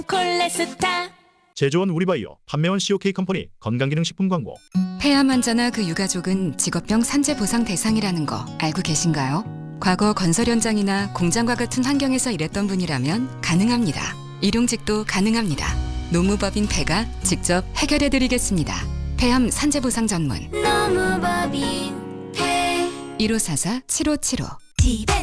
콜레스타. 제조원 우리바이오, 판매원 COK 컴퍼니 건강기능식품 광고. 폐암 환자나 그 유가족은 직업병 산재 보상 대상이라는 거 알고 계신가요? 과거 건설 현장이나 공장과 같은 환경에서 일했던 분이라면 가능합니다. 일용직도 가능합니다. 노무법인 폐가 직접 해결해드리겠습니다. 폐암 산재 보상 전문 노무법인 폐. 1544-7575